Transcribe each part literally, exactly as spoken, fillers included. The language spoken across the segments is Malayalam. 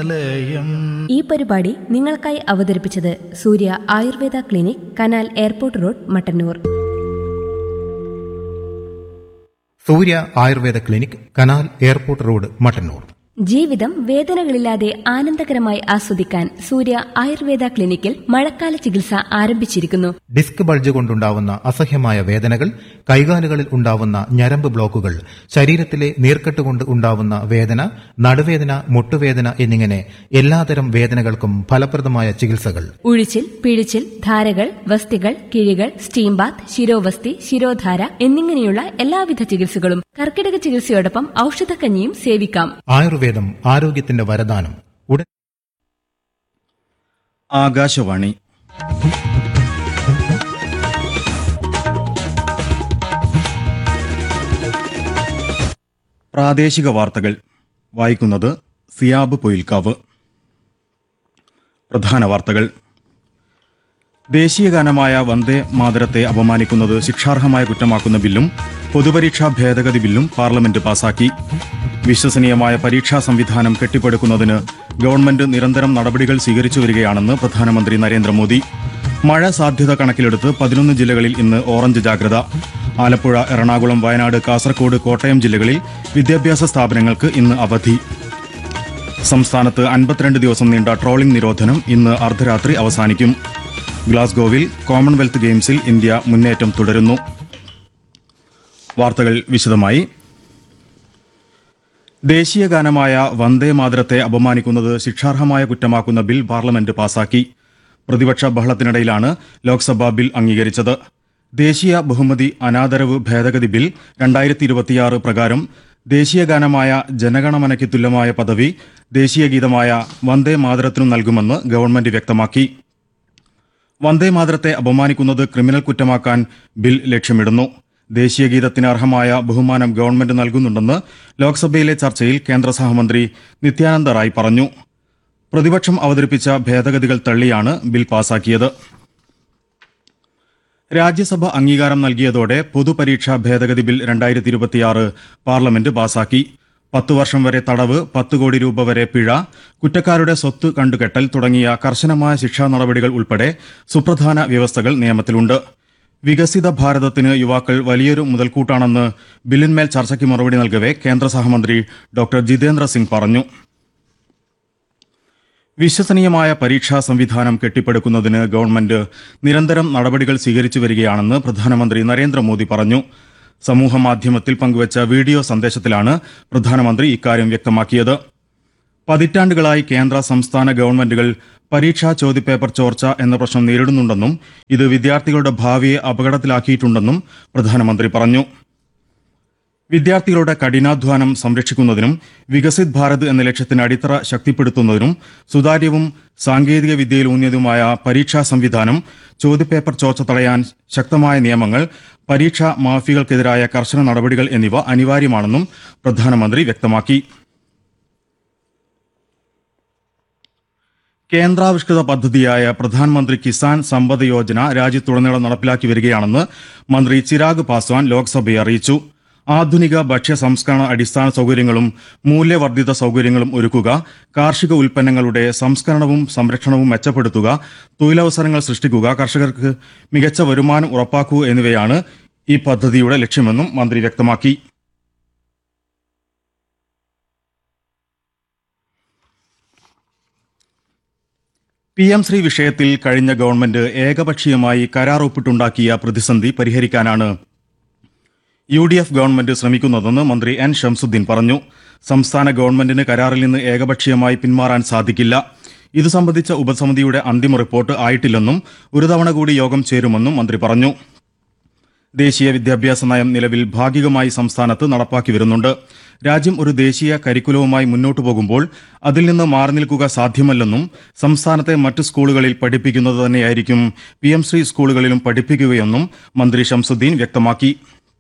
നിലയം. ഈ പരിപാടി നിങ്ങൾക്കായി അവതരിപ്പിച്ചത് സൂര്യ Ayurveda clinic, canal airport road, Mattannur. സൂര്യ Ayurveda clinic, canal airport road, Mattannur. ജീവിതം വേദനകളില്ലാതെ ആനന്ദകരമായി ആസ്വദിക്കാൻ സൂര്യ ആയുർവേദ ക്ലിനിക്കിൽ മഴക്കാല ചികിത്സ ആരംഭിച്ചിരിക്കുന്നു. ഡിസ്ക് ബൾജ് കൊണ്ടുണ്ടാവുന്ന അസഹ്യമായ വേദനകൾ, കൈകാലുകളിൽ ഉണ്ടാവുന്ന ഞരമ്പ് ബ്ലോക്കുകൾ, ശരീരത്തിലെ നീർക്കെട്ട് കൊണ്ട് ഉണ്ടാവുന്ന വേദന, നടുവേദന, മുട്ടുവേദന എന്നിങ്ങനെ എല്ലാതരം വേദനകൾക്കും ഫലപ്രദമായ ചികിത്സകൾ. ഉഴിച്ചിൽ, പിഴിച്ചിൽ, ധാരകൾ, വസ്തികൾ, കിഴികൾ, സ്റ്റീം ബാത്ത്, ശിരോവസ്തി, ശിരോധാര എന്നിങ്ങനെയുള്ള എല്ലാവിധ ചികിത്സകളും കർക്കിടക ചികിത്സയോടൊപ്പം ഔഷധക്കഞ്ഞിയും സേവിക്കാം. ആയുർവേദം ആരോഗ്യത്തിന്റെ വരദാനം. ഉടൻ ആകാശവാണി. പ്രാദേശിക വാർത്തകൾ വായിക്കുന്നത് സിയാബ് പൊയിൽക്കാവ്. പ്രധാന വാർത്തകൾ. ദേശീയഗാനമായ വന്ദേ മാതരത്തെ അപമാനിക്കുന്നത് ശിക്ഷാർഹമായ കുറ്റമാക്കുന്ന ബില്ലും പൊതുപരീക്ഷാ ഭേദഗതി ബില്ലും പാർലമെന്റ് പാസാക്കി. വിശ്വസനീയമായ പരീക്ഷാ സംവിധാനം കെട്ടിപ്പടുക്കുന്നതിന് ഗവൺമെന്റ് നിരന്തരം നടപടികൾ സ്വീകരിച്ചു വരികയാണെന്ന് പ്രധാനമന്ത്രി നരേന്ദ്രമോദി. മഴ സാധ്യത കണക്കിലെടുത്ത് പതിനൊന്ന് ജില്ലകളിൽ ഇന്ന് ഓറഞ്ച് ജാഗ്രത. ആലപ്പുഴ, എറണാകുളം, വയനാട്, കാസർകോട്, കോട്ടയം ജില്ലകളിൽ വിദ്യാഭ്യാസ സ്ഥാപനങ്ങൾക്ക് ഇന്ന് അവധി. സംസ്ഥാനത്ത് അൻപത്തിരണ്ട് ദിവസം നീണ്ട ട്രോളിംഗ് നിരോധനം ഇന്ന് അർദ്ധരാത്രി അവസാനിക്കും. ഗ്ലാസ്ഗോവിൽ കോമൺവെൽത്ത് ഗെയിംസിൽ ഇന്ത്യ മുന്നേറ്റം തുടരുന്നു. വാർത്തകൾ വിശദമായി. ദേശീയഗാനമായ വന്ദേ മാതരത്തെ അപമാനിക്കുന്നത് ശിക്ഷാർഹമായ കുറ്റമാക്കുന്ന ബിൽ പാർലമെന്റ് പാസാക്കി. പ്രതിപക്ഷ ബഹളത്തിനിടയിലാണ് ലോക്സഭ ബിൽ അംഗീകരിച്ചത്. ദേശീയ ബഹുമതി അനാദരവ് ഭേദഗതി ബിൽ രണ്ടായിരത്തി ഇരുപത്തിയാറ് പ്രകാരം ദേശീയഗാനമായ ജനഗണമനയ്ക്ക് തുല്യമായ പദവി ദേശീയഗീതമായ വന്ദേ മാതരത്തിനും നൽകുമെന്ന് ഗവൺമെന്റ് വ്യക്തമാക്കി. വന്ദേ മാതരത്തെ അപമാനിക്കുന്നത് ക്രിമിനൽ കുറ്റമാക്കാൻ ബിൽ ലക്ഷ്യമിടുന്നു. ദേശീയഗീതത്തിന് അർഹമായ ബഹുമാനം ഗവൺമെന്റ് നൽകുന്നുണ്ടെന്ന് ലോക്സഭയിലെ ചർച്ചയിൽ കേന്ദ്ര സഹമന്ത്രി നിത്യാനന്ദ റായ് പറഞ്ഞു. പ്രതിപക്ഷം അവതരിപ്പിച്ച ഭേദഗതികൾ തള്ളിയാണ് ബിൽ പാസാക്കിയത്. രാജ്യസഭ അംഗീകാരം നൽകിയതോടെ പൊതുപരീക്ഷാ ഭേദഗതി ബിൽ രണ്ടായിരത്തി ഇരുപത്തിയാറ് പാർലമെന്റ് പാസാക്കി. പത്തു വർഷം വരെ തടവ്, പത്ത് കോടി രൂപ വരെ പിഴ, കുറ്റക്കാരുടെ സ്വത്ത് കണ്ടുകെട്ടൽ തുടങ്ങിയ കർശനമായ ശിക്ഷാ നടപടികൾ ഉൾപ്പെടെ സുപ്രധാന വ്യവസ്ഥകൾ നിയമത്തിലുണ്ട്. വികസിത ഭാരതത്തിന് യുവാക്കൾ വലിയൊരു മുതൽക്കൂട്ടാണെന്ന് ബില്ലിന്മേൽ ചർച്ചയ്ക്ക് മറുപടി നൽകവെ കേന്ദ്ര സഹമന്ത്രി ഡോക്ടർ ജിതേന്ദ്ര സിംഗ് പറഞ്ഞു. വിശ്വസനീയമായ പരീക്ഷാ സംവിധാനം കെട്ടിപ്പടുക്കുന്നതിന് ഗവൺമെന്റ് നിരന്തരം നടപടികൾ സ്വീകരിച്ചു വരികയാണെന്ന് പ്രധാനമന്ത്രി നരേന്ദ്രമോദി പറഞ്ഞു. സമൂഹമാധ്യമത്തിൽ പങ്കുവച്ച വീഡിയോ സന്ദേശത്തിലാണ് പ്രധാനമന്ത്രി ഇക്കാര്യം വ്യക്തമാക്കിയത്. പതിറ്റാണ്ടുകളായി കേന്ദ്ര സംസ്ഥാന ഗവൺമെന്റുകൾ പരീക്ഷാ ചോദ്യപേപ്പർ ചോർച്ച എന്ന പ്രശ്നം നേരിടുന്നുണ്ടെന്നും ഇത് വിദ്യാർത്ഥികളുടെ ഭാവിയെ അപകടത്തിലാക്കിയിട്ടുണ്ടെന്നും പ്രധാനമന്ത്രി പറഞ്ഞു. വിദ്യാർത്ഥികളുടെ കഠിനാധ്വാനം സംരക്ഷിക്കുന്നതിനും വികസിത് ഭാരത് എന്ന ലക്ഷ്യത്തിന് അടിത്തറ ശക്തിപ്പെടുത്തുന്നതിനും സുതാര്യവും സാങ്കേതിക വിദ്യയിലൂന്നിയതുമായ പരീക്ഷാ സംവിധാനം, ചോദ്യപേപ്പർ ചോർച്ച തടയാൻ ശക്തമായ നിയമങ്ങൾ, പരീക്ഷാ മാഫിയകൾക്കെതിരായ കർശന നടപടികൾ എന്നിവ അനിവാര്യമാണെന്നും പ്രധാനമന്ത്രി വ്യക്തമാക്കി. കേന്ദ്രാവിഷ്കൃത പദ്ധതിയായ പ്രധാൻമന്ത്രി കിസാൻ സമ്പദ് യോജന രാജ്യത്തുടനീളം നടപ്പിലാക്കി വരികയാണെന്ന് മന്ത്രി ചിരാഗ് പാസ്വാൻ ലോക്സഭയെ അറിയിച്ചു. ആധുനിക ഭക്ഷ്യ സംസ്കരണ അടിസ്ഥാന സൌകര്യങ്ങളും മൂല്യവർദ്ധിത സൌകര്യങ്ങളും ഒരുക്കുക, കാർഷിക ഉൽപ്പന്നങ്ങളുടെ സംസ്കരണവും സംരക്ഷണവും മെച്ചപ്പെടുത്തുക, തൊഴിലവസരങ്ങൾ സൃഷ്ടിക്കുക, കർഷകർക്ക് മികച്ച വരുമാനം ഉറപ്പാക്കുക എന്നിവയാണ് ഈ പദ്ധതിയുടെ ലക്ഷ്യമെന്നും മന്ത്രി വ്യക്തമാക്കി. പി എം ശ്രീ വിഷയത്തിൽ കഴിഞ്ഞ ഗവൺമെന്റ് ഏകപക്ഷീയമായി കരാർ ഒപ്പിട്ടുണ്ടാക്കിയ പ്രതിസന്ധി പരിഹരിക്കാനാണ് യു ഡി എഫ് ഗവൺമെന്റ് ശ്രമിക്കുന്നതെന്ന് മന്ത്രി എൻ ഷംസുദ്ദീൻ പറഞ്ഞു. സംസ്ഥാന ഗവൺമെന്റിന് കരാറിൽ നിന്ന് ഏകപക്ഷീയമായി പിന്മാറാൻ സാധിക്കില്ല. ഇതു സംബന്ധിച്ച ഉപസമിതിയുടെ അന്തിമ റിപ്പോർട്ട് ആയിട്ടില്ലെന്നും ഒരു തവണ കൂടി യോഗം ചേരുമെന്നും മന്ത്രി പറഞ്ഞു. ദേശീയ വിദ്യാഭ്യാസ നയം നിലവിൽ ഭാഗികമായി സംസ്ഥാനത്ത് നടപ്പാക്കി വരുന്നുണ്ട്. രാജ്യം ഒരു ദേശീയ കരിക്കുലവുമായി മുന്നോട്ടു പോകുമ്പോൾ അതിൽ നിന്ന് മാറി നിൽക്കുക സാധ്യമല്ലെന്നും സംസ്ഥാനത്തെ മറ്റ് സ്കൂളുകളിൽ പഠിപ്പിക്കുന്നത് തന്നെയായിരിക്കും പി എം ശ്രീ സ്കൂളുകളിലും പഠിപ്പിക്കുകയെന്നും മന്ത്രി ഷംസുദ്ദീൻ വ്യക്തമാക്കി.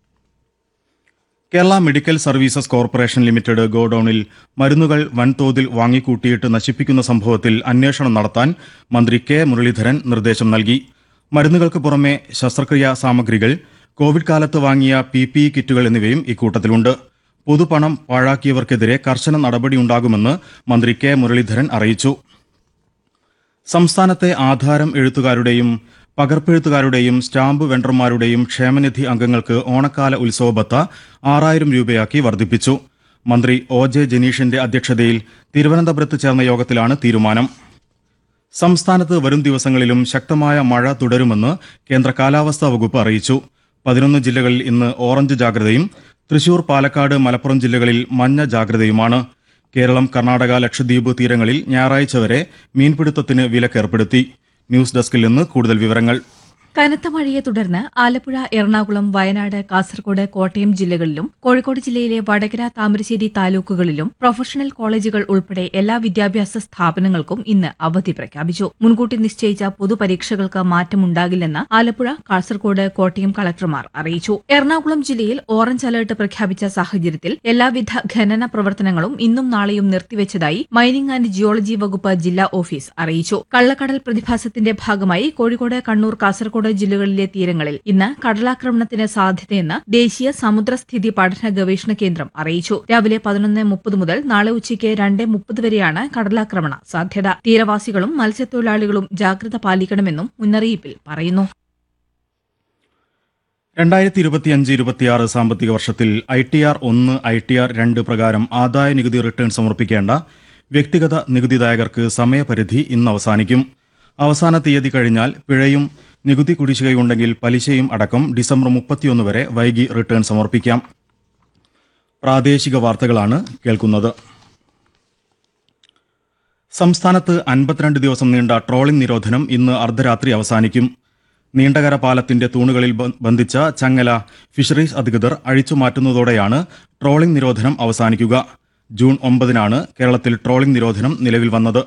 Kerala medical services corporation limited ഗോഡൌണിൽ മരുന്നുകൾ വൻതോതിൽ വാങ്ങിക്കൂട്ടിയിട്ട് നശിപ്പിക്കുന്ന സംഭവത്തിൽ അന്വേഷണം നടത്താൻ മന്ത്രി കെ മുരളീധരൻ നിർദ്ദേശം നൽകി. മരുന്നുകൾക്ക് പുറമെ ശസ്ത്രക്രിയാ സാമഗ്രികൾ, കോവിഡ് കാലത്ത് വാങ്ങിയ പി പി ഇ കിറ്റുകൾ എന്നിവയും ഇക്കൂട്ടത്തിലുണ്ട്. പൊതുപണം പാഴാക്കിയവർക്കെതിരെ കർശന നടപടിയുണ്ടാകുമെന്ന് മന്ത്രി കെ മുരളീധരൻ അറിയിച്ചു. സംസ്ഥാനത്തെ ആധാരം എഴുത്തുകാരുടെയും പകർപ്പെഴുത്തുകാരുടെയും സ്റ്റാമ്പ് വെണ്ടർമാരുടെയും ക്ഷേമനിധി അംഗങ്ങൾക്ക് ഓണക്കാല ഉത്സവ ബത്ത ആറായിരം രൂപയാക്കി വർദ്ധിപ്പിച്ചു. മന്ത്രി ഒ ജെ ജനീഷിന്റെ അധ്യക്ഷതയിൽ തിരുവനന്തപുരത്ത് ചേർന്ന യോഗത്തിലാണ് തീരുമാനം. സംസ്ഥാനത്ത് വരും ദിവസങ്ങളിലും ശക്തമായ മഴ തുടരുമെന്ന് കേന്ദ്ര കാലാവസ്ഥാ വകുപ്പ് അറിയിച്ചു. പതിനൊന്ന് ജില്ലകളിൽ ഇന്ന് ഓറഞ്ച് ജാഗ്രതയും തൃശൂർ, പാലക്കാട്, മലപ്പുറം ജില്ലകളിൽ മഞ്ഞ ജാഗ്രതയുമാണ്. കേരളം, കർണാടക, ലക്ഷദ്വീപ് തീരങ്ങളിൽ ഞായറാഴ്ച വരെ മീൻപിടുത്തത്തിന് വിലക്കേർപ്പെടുത്തി. ന്യൂസ് ഡെസ്കിൽ നിന്ന് കൂടുതൽ വിവരങ്ങൾ. കനത്ത മഴയെ തുടർന്ന് ആലപ്പുഴ, എറണാകുളം, വയനാട്, കാസർഗോഡ്, കോട്ടയം ജില്ലകളിലും കോഴിക്കോട് ജില്ലയിലെ വടകര, താമരശ്ശേരി താലൂക്കുകളിലും പ്രൊഫഷണൽ കോളേജുകൾ ഉൾപ്പെടെ എല്ലാ വിദ്യാഭ്യാസ സ്ഥാപനങ്ങൾക്കും ഇന്ന് അവധി പ്രഖ്യാപിച്ചു. മുൻകൂട്ടി നിശ്ചയിച്ച പൊതുപരീക്ഷകൾക്ക് മാറ്റമുണ്ടാകില്ലെന്ന് ആലപ്പുഴ, കാസർഗോഡ്, കോട്ടയം കളക്ടർമാർ അറിയിച്ചു. എറണാകുളം ജില്ലയിൽ ഓറഞ്ച് അലർട്ട് പ്രഖ്യാപിച്ച സാഹചര്യത്തിൽ എല്ലാവിധ ഖനന പ്രവർത്തനങ്ങളും ഇന്നും നാളെയും നിർത്തിവച്ചതായി മൈനിംഗ് ആന്റ് ജിയോളജി വകുപ്പ് ജില്ലാ ഓഫീസ് അറിയിച്ചു. കള്ളക്കടൽ പ്രതിഭാസത്തിന്റെ ഭാഗമായി കോഴിക്കോട്, കണ്ണൂർ, കാസർഗോഡ് ജില്ലകളിലെ തീരങ്ങളിൽ ഇന്ന് കടലാക്രമണത്തിന് സാധ്യതയെന്ന് ദേശീയ സമുദ്രസ്ഥിതി പഠന ഗവേഷണ കേന്ദ്രം അറിയിച്ചു. രാവിലെ പതിനൊന്ന് മുപ്പത് മുതൽ നാളെ ഉച്ചയ്ക്ക് രണ്ട് മുപ്പത് വരെയാണ് കടലാക്രമണ സാധ്യത. തീരവാസികളും മത്സ്യത്തൊഴിലാളികളും ജാഗ്രത പാലിക്കണമെന്നും മുന്നറിയിപ്പിൽ പറയുന്നു. രണ്ടായിരത്തി ഇരുപത്തിയഞ്ച് ഇരുപത്തിയാറ് സാമ്പത്തിക വർഷത്തിൽ ഐ ടി ആർ ഒന്ന്, ഐ ടി ആർ രണ്ട് പ്രകാരം ആദായ നികുതി റിട്ടേൺ സമർപ്പിക്കേണ്ട വ്യക്തിഗത നികുതിദായകർക്ക് സമയപരിധി ഇന്ന് അവസാനിക്കും. അവസാന തീയതി കഴിഞ്ഞാൽ പിഴയും നികുതി കുടിശ്ശികയുണ്ടെങ്കിൽ പലിശയും അടക്കം ഡിസംബർ മുപ്പത്തിയൊന്ന് വരെ വൈകി റിട്ടേൺ സമർപ്പിക്കാം. പ്രാദേശിക വാർത്തകളാണ് കേൾക്കുന്നത്. സംസ്ഥാനത്ത് അൻപത്തിരണ്ട് ദിവസം നീണ്ട ട്രോളിംഗ് നിരോധനം ഇന്ന് അർദ്ധരാത്രി അവസാനിക്കും. നീണ്ടകര പാലത്തിന്റെ തൂണുകളിൽ ബന്ധിച്ച ചങ്ങല ഫിഷറീസ് അധികൃതർ അഴിച്ചുമാറ്റുന്നതോടെയാണ് ട്രോളിംഗ് നിരോധനം അവസാനിക്കുക. ജൂൺ ഒമ്പതിനാണ് കേരളത്തിൽ ട്രോളിംഗ് നിരോധനം നിലവിൽ വന്നത്.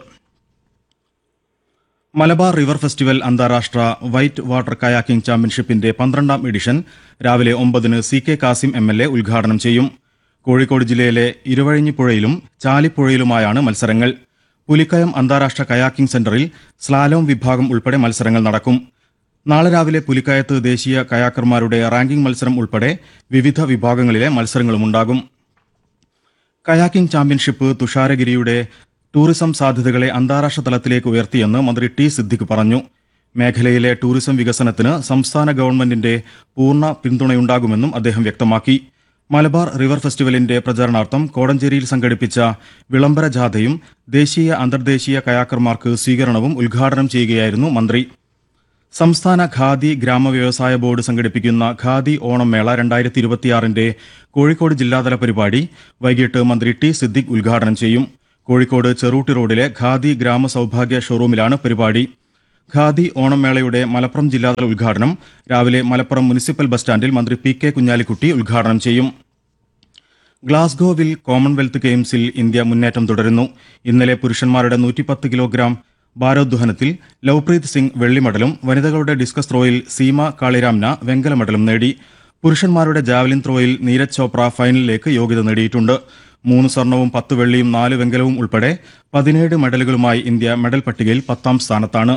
മലബാർ റിവർ ഫെസ്റ്റിവൽ അന്താരാഷ്ട്ര വൈറ്റ് വാട്ടർ കയാക്കിംഗ് ചാമ്പ്യൻഷിപ്പിന്റെ പന്ത്രണ്ടാം എഡിഷൻ രാവിലെ ഒമ്പതിന് C K Kasim M L A ഉദ്ഘാടനം ചെയ്യും. കോഴിക്കോട് ജില്ലയിലെ ഇരുവഴിഞ്ഞിപ്പുഴയിലും ചാലിപ്പുഴയിലുമായാണ് മത്സരങ്ങൾ. പുലിക്കയം അന്താരാഷ്ട്ര കയാക്കിംഗ് സെന്ററിൽ സ്ലാലോം വിഭാഗം ഉൾപ്പെടെ മത്സരങ്ങൾ നടക്കും. നാളെ രാവിലെ പുലിക്കയത്ത് ദേശീയ കയാക്കർമാരുടെ റാങ്കിംഗ് മത്സരം ഉൾപ്പെടെ വിവിധ വിഭാഗങ്ങളിലെ മത്സരങ്ങളുമുണ്ടാകും. കയാക്കിംഗ് ചാമ്പ്യൻഷിപ്പ് തുഷാരഗിരിയുടെ ടൂറിസം സാധ്യതകളെ അന്താരാഷ്ട്ര തലത്തിലേക്ക് ഉയർത്തിയെന്ന് മന്ത്രി ടി സിദ്ദിഖ് പറഞ്ഞു. മേഖലയിലെ ടൂറിസം വികസനത്തിന് സംസ്ഥാന ഗവൺമെന്റിന്റെ പൂർണ്ണ പിന്തുണയുണ്ടാകുമെന്നും അദ്ദേഹം വ്യക്തമാക്കി. മലബാർ റിവർ ഫെസ്റ്റിവലിന്റെ പ്രചരണാർത്ഥം കോടഞ്ചേരിയിൽ സംഘടിപ്പിച്ച വിളംബര ജാഥയും ദേശീയ അന്തർദേശീയ കയാക്കർമാർക്ക് സ്വീകരണവും ഉദ്ഘാടനം ചെയ്യുകയായിരുന്നു മന്ത്രി. സംസ്ഥാന ഖാദി ഗ്രാമവ്യവസായ ബോർഡ് സംഘടിപ്പിക്കുന്ന ഖാദി ഓണം മേള രണ്ടായിരത്തി ഇരുപത്തിയാറിന്റെ കോഴിക്കോട് ജില്ലാതല പരിപാടി വൈകിട്ട് മന്ത്രി ടി സിദ്ദിഖ് ഉദ്ഘാടനം ചെയ്യും. കോഴിക്കോട് ചെറൂട്ടി റോഡിലെ ഖാദി ഗ്രാമ സൌഭാഗ്യ ഷോറൂമിലാണ് പരിപാടി. ഖാദി ഓണം മേളയുടെ മലപ്പുറം ജില്ലാതല ഉദ്ഘാടനം രാവിലെ മലപ്പുറം മുനിസിപ്പൽ ബസ് സ്റ്റാൻഡിൽ മന്ത്രി പി കെ കുഞ്ഞാലിക്കുട്ടി ഉദ്ഘാടനം ചെയ്യും. ഗ്ലാസ്ഗോവിൽ കോമൺവെൽത്ത് ഗെയിംസിൽ ഇന്ത്യ മുന്നേറ്റം തുടരുന്നു. ഇന്നലെ പുരുഷന്മാരുടെ നൂറ്റിപ്പത്ത് കിലോഗ്രാം ഭാരോദ്വഹനത്തിൽ ലവ്പ്രീത് സിംഗ് വെള്ളി മെഡലും വനിതകളുടെ ഡിസ്കസ് ത്രോയിൽ സീമ കാളിരാംന വെങ്കല മെഡലും നേടി. പുരുഷന്മാരുടെ ജാവലിൻ ത്രോയിൽ നീരജ് ചോപ്ര ഫൈനലിലേക്ക് യോഗ്യത നേടിയിട്ടുണ്ട്. മൂന്ന് സ്വർണവും പത്ത് വെള്ളിയും നാല് വെങ്കലവും ഉൾപ്പെടെ പതിനേഴ് മെഡലുകളുമായി ഇന്ത്യ മെഡൽ പട്ടികയിൽ പത്താം സ്ഥാനത്താണ്.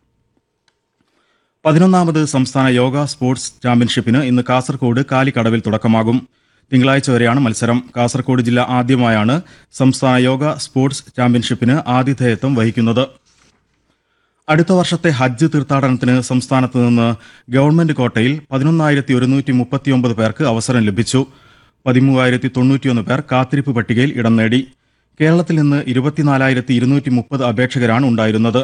പതിനൊന്നാമത് സംസ്ഥാന യോഗ സ്പോർട്സ് ചാമ്പ്യൻഷിപ്പിന് ഇന്ന് കാസർകോട് കാലിക്കടവിൽ തുടക്കമാകും. തിങ്കളാഴ്ച വരെയാണ് മത്സരം. കാസർകോട് ജില്ല ആദ്യമായാണ് സംസ്ഥാന യോഗ സ്പോർട്സ് ചാമ്പ്യൻഷിപ്പിന് ആതിഥേയത്വം വഹിക്കുന്നത്. അടുത്ത വർഷത്തെ ഹജ്ജ് തീർത്ഥാടനത്തിന് സംസ്ഥാനത്ത് നിന്ന് ഗവൺമെന്റ് കോട്ടയിൽ പതിനൊന്നായിരത്തി ഒരുന്നൂറ്റി മുപ്പത്തിയൊമ്പത് പേർക്ക് അവസരം ലഭിച്ചു. പതിമൂവായിരത്തി തൊണ്ണൂറ്റിയൊന്ന് പേർ കാത്തിരിപ്പ് പട്ടികയിൽ ഇടം നേടി. കേരളത്തിൽ നിന്ന് ഇരുപത്തിനാലായിരത്തി ഇരുന്നൂറ്റി മുപ്പത് അപേക്ഷകരാണ് ഉണ്ടായിരുന്നത്.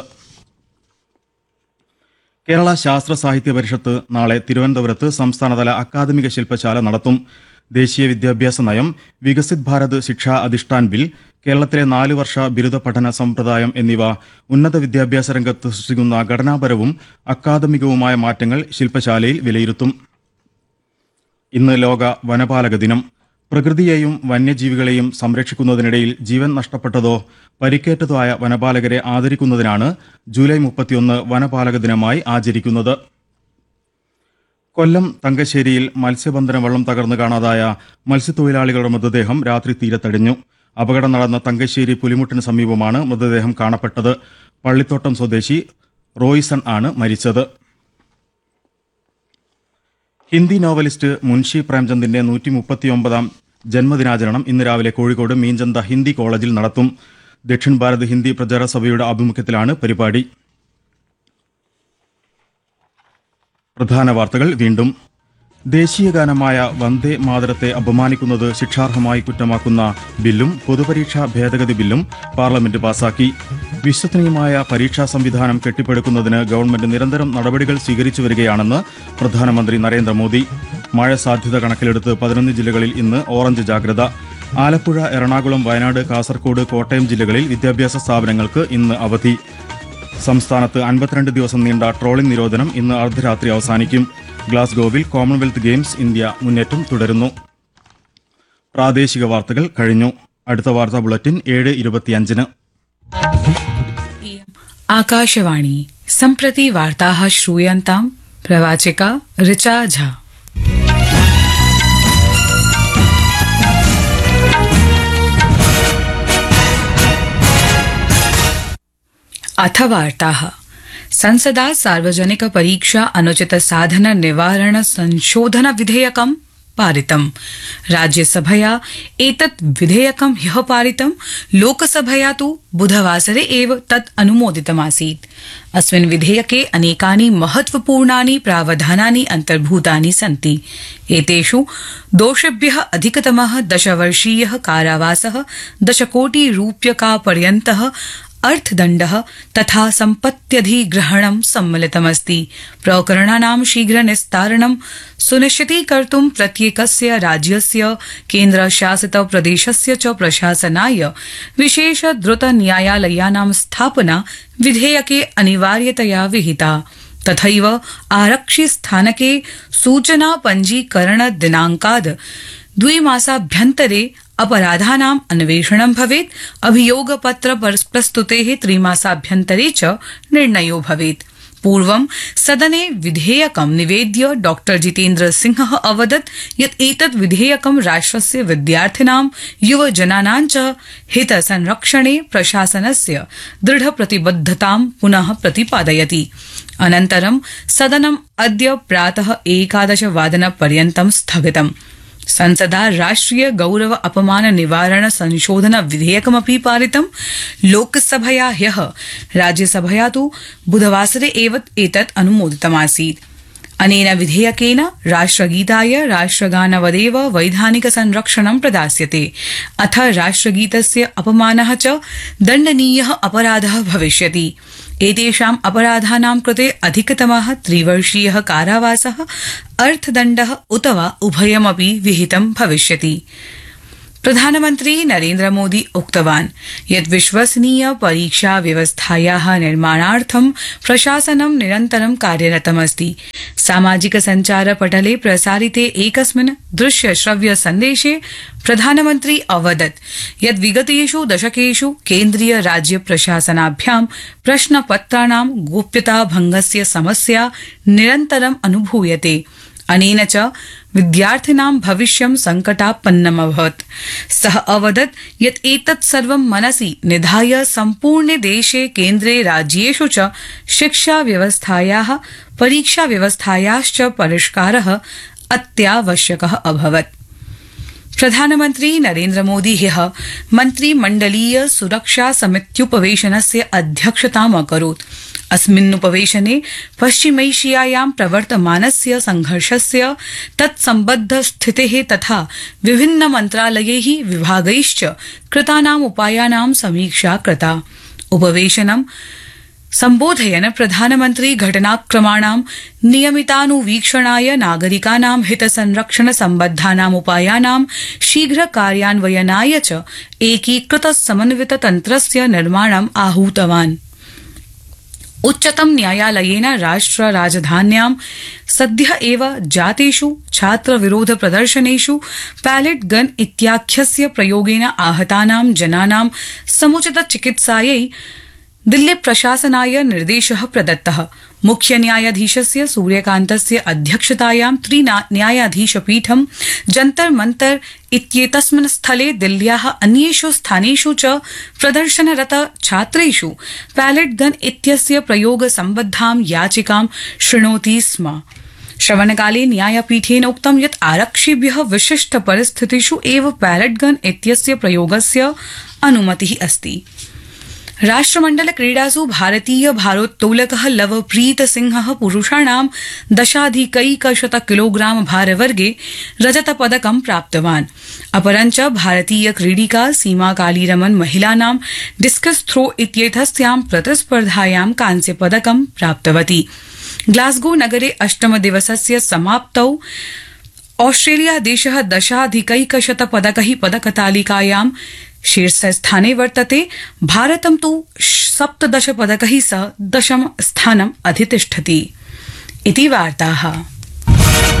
കേരള ശാസ്ത്ര സാഹിത്യ പരിഷത്ത് നാളെ തിരുവനന്തപുരത്ത് സംസ്ഥാനതല അക്കാദമിക ശില്പശാല നടത്തും. ദേശീയ വിദ്യാഭ്യാസ നയം, വികസിത് ഭാരത് ശിക്ഷാ അധിഷ്ഠാൻ ബിൽ, കേരളത്തിലെ നാലു വർഷ ബിരുദ പഠന സമ്പ്രദായം എന്നിവ ഉന്നത വിദ്യാഭ്യാസ രംഗത്ത് സൃഷ്ടിക്കുന്ന ഘടനാപരവും അക്കാദമികവുമായ മാറ്റങ്ങൾ ശില്പശാലയിൽ വിലയിരുത്തും. ഇന്ന് ലോക വനപാലക ദിനം. പ്രകൃതിയെയും വന്യജീവികളെയും സംരക്ഷിക്കുന്നതിനിടയിൽ ജീവൻ നഷ്ടപ്പെട്ടതോ പരിക്കേറ്റതോ ആയ വനപാലകരെ ആദരിക്കുന്നതിനാണ് ജൂലൈ മുപ്പത്തിയൊന്ന് വനപാലക ദിനമായി ആചരിക്കുന്നത്. കൊല്ലം തങ്കശ്ശേരിയിൽ മത്സ്യബന്ധന വള്ളം തകർന്ന് കാണാതായ മത്സ്യത്തൊഴിലാളികളുടെ മൃതദേഹം രാത്രി തീരത്തടിഞ്ഞു. അപകടം നടന്ന തങ്കശ്ശേരി പുലിമുട്ടിന് സമീപമാണ് മൃതദേഹം കാണപ്പെട്ടത്. പള്ളിത്തോട്ടം സ്വദേശി റോയ്സൺ ആണ് മരിച്ചത്. ഹിന്ദി നോവലിസ്റ്റ് മുൻഷി പ്രേംചന്ദിന്റെ നൂറ്റി മുപ്പത്തിയൊമ്പതാം ജന്മദിനാചരണം ഇന്ന് രാവിലെ കോഴിക്കോട് മീഞ്ചന്ത ഹിന്ദി കോളേജിൽ നടത്തും. ദക്ഷിൺ ഭാരത് ഹിന്ദി പ്രചാര സഭയുടെ ആഭിമുഖ്യത്തിലാണ് പരിപാടി. പ്രധാന വാർത്തകൾ വീണ്ടും. ദേശീയഗാനമായ വന്ദേ മാതരത്തെ അപമാനിക്കുന്നത് ശിക്ഷാർഹമായി കുറ്റമാക്കുന്ന ബില്ലും പൊതുപരീക്ഷാ ഭേദഗതി ബില്ലും പാർലമെന്റ് പാസാക്കി. വിശ്വസനീയമായ പരീക്ഷാ സംവിധാനം കെട്ടിപ്പടുക്കുന്നതിന് ഗവൺമെന്റ് നിരന്തരം നടപടികൾ സ്വീകരിച്ചു വരികയാണെന്ന് പ്രധാനമന്ത്രി നരേന്ദ്രമോദി. മഴ സാധ്യത കണക്കിലെടുത്ത് പതിനൊന്ന് ജില്ലകളിൽ ഇന്ന് ഓറഞ്ച് ജാഗ്രത. ആലപ്പുഴ, എറണാകുളം, വയനാട്, കാസർകോട്, കോട്ടയം ജില്ലകളിൽ വിദ്യാഭ്യാസ സ്ഥാപനങ്ങൾക്ക് ഇന്ന് അവധി. സംസ്ഥാനത്ത് അൻപത്തിരണ്ട് ദിവസം നീണ്ട ട്രോളിംഗ് നിരോധനം ഇന്ന് അർദ്ധരാത്രി അവസാനിക്കും. ഗ്ലാസ്ഗോവിൽ കോമൺവെൽത്ത് ഗെയിംസ് ഇന്ത്യ മുന്നേറ്റം തുടരുന്നു. പ്രാദേശിക വാർത്തകൾ കഴിഞ്ഞു. അടുത്ത വാർത്താ ബുള്ളറ്റിൻ ഏഴ് ഇരുപത്തിയഞ്ചിന്. आकाशवाणी सम्प्रति वार्ताः श्रूयन्ताम्. प्रवाचिका ऋचा झा. अथ वार्ताः. संसदा सार्वजनिक परीक्षा अनुचित साधन निवारण संशोधन विधेयकं पारितम्. राज्यसभया एतत् विधेयकं ह्यः पारितम्. लोकसभया तु बुधवासरे एव तत् अनुमोदितमासीत्. अस्मिन् विधेयके अनेकानि महत्वपूर्णानि प्रावधानानि अन्तर्भूतानि सन्ति. एतेषु दोषेभ्यः अधिकतमः दशवर्षीयः कारावासः, दशकोटिरूप्यकापर्यन्तः अर्थदण्डः तथा सम्पत्त्यधिग्रहणं सम्मिलितमस्ति. प्रकरणानां शीघ्र निस्तारणं सुनिश्चितीकर्तुं प्रत्येकस्य राज्यस्य, केन्द्रशासित प्रदेशस्य च प्रशासनाय विशेष द्रुत न्यायालयानां स्थापना विधेयके अनिवार्यतया विहिता. तथैव आरक्षि स्थानके सूचना पञ्जीकरण दिनाङ्काद् द्विमासाभ्यन्तरे अपराधानाम् अन्वेषणं भवेत्. अभियोगपत्र प्रस्तुतेः त्रिमासाभ्यन्तरे च निर्णयो भवेत्. पूर्वं सदने विधेयकं निवेद्य डॉक्टर जितेन्द्र सिंहः अवदत् यत् एतत् विधेयकं राष्ट्रस्य विद्यार्थिनां, युवजनानां च हितसंरक्षणे प्रशासनस्य दृढप्रतिबद्धतां पुनः प्रतिपादयति. अनन्तरं सदनम् अद्य प्रातः एकादशवादनपर्यन्तं स्थगितम्. संसदा राष्ट्रिय गौरव अपमान निवारण संशोधन विधेयकमपि पारितम्. लोकसभया ह्यः, राज्यसभया तु बुधवासरे एव एतत् अनुमोदितमासीत्. अनेन विधेयकेन राष्ट्रगीताय राष्ट्रगानवदेव वैधानिक संरक्षणं प्रदास्यते. अथ राष्ट्रगीतस्य अपमानः च दण्डनीयः अपराधः भविष्यति. एतेषाम् अपराधानां कृते अधिकतमः त्रिवर्षीयः कारावासः, अर्थदण्डः उत वा उभयमपि विहितं भविष्यति. प्रधानमन्त्री नरेन्द्र मोदी उक्तवान् यत् विश्वसनीय परीक्षा व्यवस्थायाः निर्माणार्थं प्रशासनं निरन्तरं कार्यरतमस्ति. सामाजिक सञ्चार पटले प्रसारिते एकस्मिन् दृश्य श्रव्य सन्देशे प्रधानमन्त्री अवदत् यत् विगतेषु दशकेषु केन्द्रीय राज्य प्रशासनाभ्यां प्रश्नपत्राणां गोप्यता भंगस्य समस्या निरन्तरम् अनुभूयते. अनेन च विद्यार्थिनां भविष्यं संकटापन्नमभवत्. सः अवदत् यत् एतत् सर्वं मनसि निधाय सम्पूर्णे देशे, केन्द्रे, राज्येषु च शिक्षा व्यवस्थायाः, परीक्षा व्यवस्थायाश्च परिष्कारः अत्यावश्यकः अभवत्. प्रधानमन्त्री नरेन्द्र मोदी ह्यः मन्त्रिमण्डलीय सुरक्षा समित्युपवेशनस्य अध्यक्षताम् अकरोत्. अस्मिन्नुपवेशने पश्चिमैशियायां प्रवर्तमानस्य संघर्षस्य, तत्सम्बद्ध स्थितेः तथा विभिन्न मन्त्रालयैः, विभागैश्च कृतानाम् उपायानां समीक्षा कृता. उपवेशनं सम्बोधयन् प्रधानमन्त्री घटनाक्रमाणां नियमितानुवीक्षणाय, नागरिकानां हितसंरक्षण सम्बद्धानाम् उपायानां शीघ्र कार्यान्वयनाय च एकीकृत समन्वित तन्त्रस्य निर्माणम् आहूतवान्. उच्चतम न्यायालयेन राष्ट्र राजधान्यां सद्यः एव जातेषु छात्र विरोध प्रदर्शनेषु पैलेट गन इत्याख्यस्य प्रयोगेन आहतानां जनानां समुचित चिकित्सायै दिल्ली प्रशासनाय निर्देशः प्रदत्तः. मुख्य न्यायाधीशस्य सूर्यकान्तस्य अध्यक्षतायां त्रिन्यायाधीशपीठं जन्तर मंतर इत्येतस्मिन् स्थले दिल्ल्याः अन्येषु स्थानेषु च प्रदर्शनरत छात्रेषु पैलेट गन इत्यस्य प्रयोग सम्बद्धां याचिकां शृणोति स्म. श्रवणकाले न्यायपीठेन उक्तं यत् आरक्षिभ्यः विशिष्ट परिस्थितिषु एव पैलेट गन इत्यस्य प्रयोगस्य अनुमतिः अस्ति। राष्ट्रमण्डल क्रीडासु भारतीय भारोत्तोलकः लवप्रीत सिंहः पुरुषाणां दशाधिकैकशत किलोग्राम भारवर्गे रजतपदकं प्राप्तवान्। अपरञ्च भारतीय क्रीडिका सीमा कालीरमन महिलानां डिस्कस थ्रो इत्येतस्यां प्रतिस्पर्धायां कांस्यपदकं प्राप्तवती। ग्लासगो नगरे अष्टमदिवसस्य समाप्तौ ऑस्ट्रेलिया देशः दशाधिकैकशत पदकैः पदकतालिकायां शीर्षस्थाने वर्तते। भारतं तु सप्तदश पदकैः सह दशम स्थानम् अधितिष्ठति। इति वार्ताः।